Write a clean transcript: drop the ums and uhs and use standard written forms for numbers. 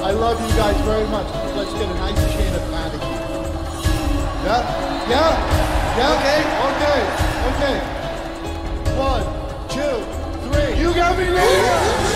I love you guys very much. Let's get a nice chain of mannequins. Yeah? Yeah? Yeah? Okay. Okay. 1, 2, 3. You got me now.